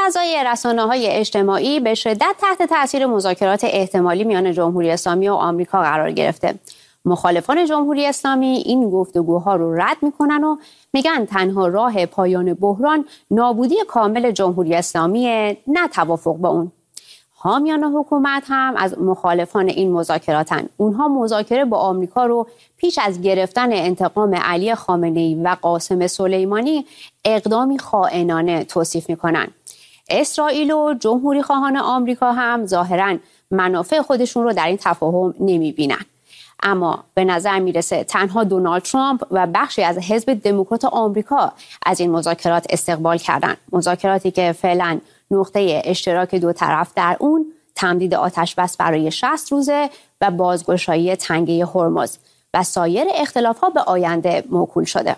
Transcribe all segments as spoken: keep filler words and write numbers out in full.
فضای رسانه‌های اجتماعی به شدت تحت تاثیر مذاکرات احتمالی میان جمهوری اسلامی و آمریکا قرار گرفته. مخالفان جمهوری اسلامی این گفتگوها رو رد میکنن و میگن تنها راه پایان بحران نابودی کامل جمهوری اسلامی، نه توافق با اون. حامیان حکومت هم از مخالفان این مذاکراتن. اونها مذاکره با آمریکا رو پیش از گرفتن انتقام علی خامنه‌ای و قاسم سلیمانی اقدامی خائنانه توصیف میکنن. اسرائیل و جمهوری خواهان آمریکا هم ظاهراً منافع خودشون رو در این تفاهم نمیبینن. اما به نظر میرسه تنها دونالد ترامپ و بخشی از حزب دموکرات آمریکا از این مذاکرات استقبال کردند. مذاکراتی که فعلا نقطه اشتراک دو طرف در اون تمدید آتش بس برای شصت روزه و بازگشایی تنگه هرمز و سایر اختلافات به آینده موکول شده.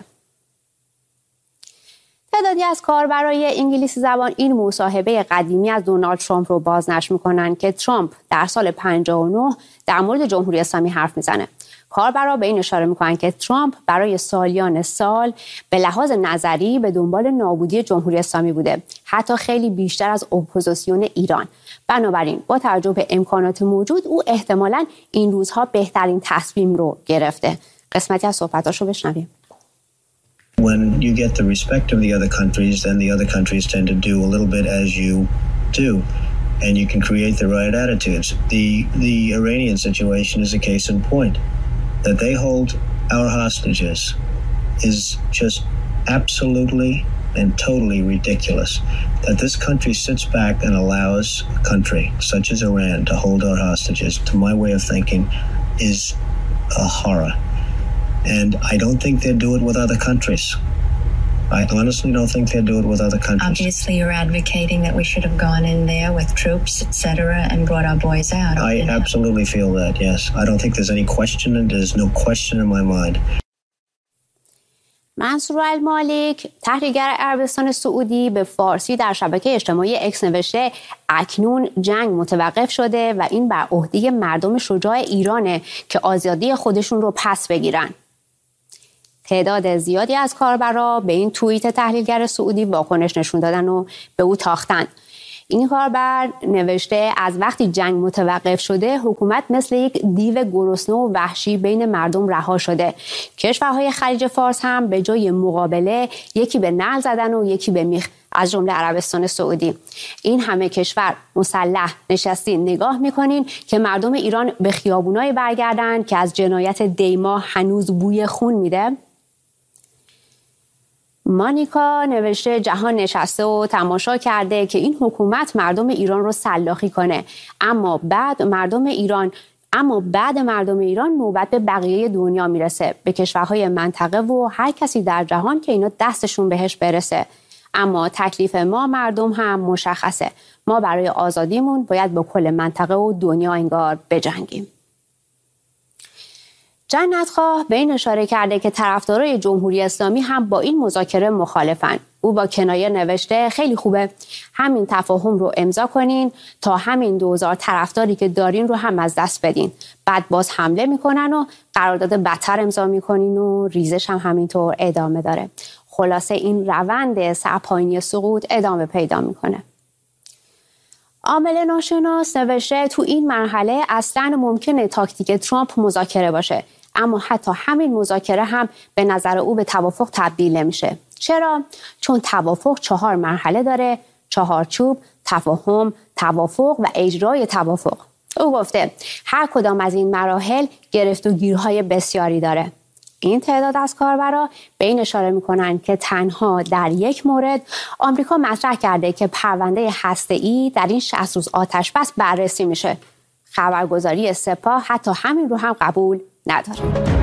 تعدادی از کاربرای انگلیسی زبان این مصاحبه قدیمی از دونالد ترامپ رو بازنشر میکنن که ترامپ در سال پنجاه و نه در مورد جمهوری اسلامی حرف میزنه. کاربرا به این اشاره میکنن که ترامپ برای سالیان سال به لحاظ نظری به دنبال نابودی جمهوری اسلامی بوده، حتی خیلی بیشتر از اپوزیسیون ایران. بنابراین با توجه به امکانات موجود او احتمالاً این روزها بهترین تصمیم رو گرفته. قسمتی از صحبتاشو بشنویم. When you get the respect of the other countries, then the other countries tend to do a little bit as you do, and you can create the right attitudes. The the Iranian situation is a case in point. That they hold our hostages is just absolutely and totally ridiculous. That this country sits back and allows a country such as Iran to hold our hostages, to my way of thinking, is a horror. And I don't think they'd do it with other countries. I honestly don't think they'd do it with other countries. Obviously, you're advocating that we should have gone in there with troops, et cetera, and brought our boys out. I absolutely feel that, yes. I don't think there's any question, and there's no question in my mind. منصور المالک، تحلیلگر عربستان سعودی، به فارسی در شبکه اجتماعی اکس نوشته اکنون جنگ متوقف شده و این بر عهده مردم شجاع ایرانه که آزادی خودشون رو پس بگیرن. تعداد زیادی از کاربرا به این توییت تحلیلگر سعودی واکنش نشون دادن و به او تاختن. این کاربر نوشته از وقتی جنگ متوقف شده حکومت مثل یک دیو گرسنه و وحشی بین مردم رها شده. کشورهای خلیج فارس هم به جای مقابله یکی به نعل زدن و یکی به میخ، از جمله عربستان سعودی. این همه کشور مسلح نشستین نگاه میکنین که مردم ایران به خیابونای برگردن که از جنایت دیما هنوز بوی خون میده. مانیکا نوشته جهان نشسته و تماشا کرده که این حکومت مردم ایران رو سلاخی کنه، اما بعد مردم ایران اما بعد مردم ایران نوبت به بقیه دنیا میرسه، به کشورهای منطقه و هر کسی در جهان که اینا دستشون بهش برسه. اما تکلیف ما مردم هم مشخصه، ما برای آزادیمون باید با کل منطقه و دنیا انگار بجنگیم. جنتخواه به این اشاره کرده که طرفدارای جمهوری اسلامی هم با این مذاکره مخالفن. او با کنایه نوشته خیلی خوبه، همین تفاهم رو امضا کنین تا همین دوزار طرفداری که دارین رو هم از دست بدین، بعد باز حمله میکنن و قرارداد بدتر امضا میکنین و ریزش هم همینطور ادامه داره. خلاصه این روند سرپایینی سقوط ادامه پیدا میکنه. عامل ناشناس نوشته تو این مرحله اصلاً ممکنه تاکتیک ترامپ مذاکره باشه، اما حتی همین مذاکره هم به نظر او به توافق تبدیل نمیشه. چرا؟ چون توافق چهار مرحله داره: چهارچوب، تفاهم، توافق و اجرای توافق. او گفته هر کدام از این مراحل گرفت و گیرهای بسیاری داره. این تعداد از کاربرا به این اشاره میکنن که تنها در یک مورد آمریکا مطرح کرده که پرونده هسته‌ای در این شصت روز آتش بس بررسی میشه. خبرگزاری سپاه حتی همین رو هم قبول نداره.